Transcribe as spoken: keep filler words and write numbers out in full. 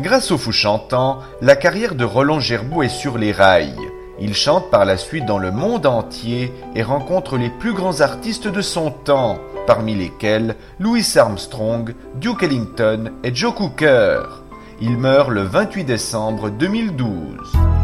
Grâce au fou chantant, la carrière de Roland Gerbaud est sur les rails. Il chante par la suite dans le monde entier et rencontre les plus grands artistes de son temps, parmi lesquels Louis Armstrong, Duke Ellington et Joe Cocker. Il meurt le vingt-huit décembre deux mille douze.